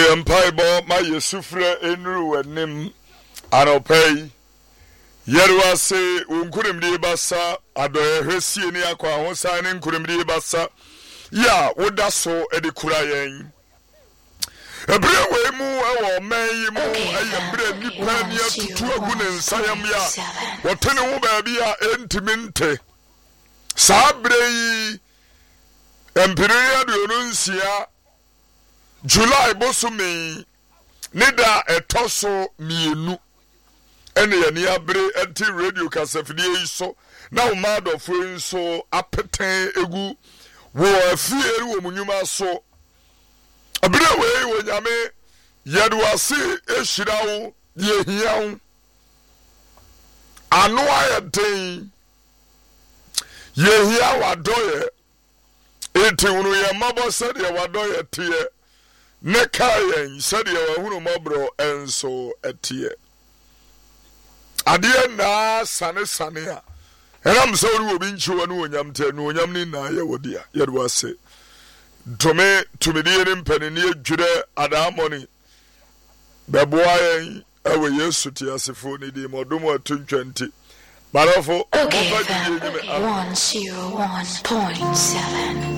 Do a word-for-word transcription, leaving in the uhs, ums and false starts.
Yempaibo ma Yesufre enru wanim anopei Yerwa se unkurimdi basa adoye hwesie ni akwa hosan ne nkurimdi basa ya woda so edi kura yen ebre we mu ewo man mu ayembre nipa ni atutu agu ne nsayam ya wotene wo ba bia entimente sabre yi empiria do nsia July bosumi nida etoso mienu ene ye ni abre anti radio kasafidie iso na o mado fo so apeten egu wo afie wo munyuma so abre we wo nyame yadwase ehirawo ye hiawo anu ayeden ye hiawo adoye enti unu ye mabo sede wadoye tie ne kayen sede wahunu mobro enso etie ade na sane sane a enam so ru obi nchiwa no onyam te no onyam ni na ye wodia ye do ase tome tumidi ni mpani ni adwire adamoni beboa yen ewe Yesu ti asefo ni di modomo atwentwenti barofo okay, one oh one point seven